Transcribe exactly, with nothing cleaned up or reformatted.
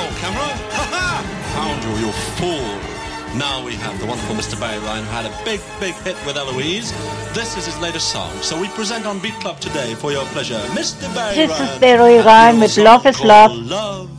camera. Ha ha! Found you, you fool. Now we have the wonderful Mister Barry Ryan, who had a big, big hit with Eloise. This is his latest song. So we present on Beat Club today for your pleasure, Mister Barry Ryan. This is Barry Ryan mit Love is Love. Love.